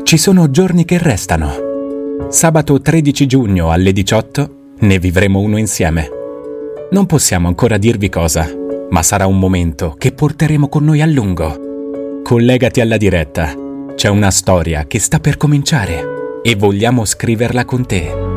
Ci sono giorni che restano. Sabato 13 giugno alle 18 ne vivremo uno insieme. Non possiamo ancora dirvi cosa, ma sarà un momento che porteremo con noi a lungo. Collegati alla diretta. C'è una storia che sta per cominciare e vogliamo scriverla con te.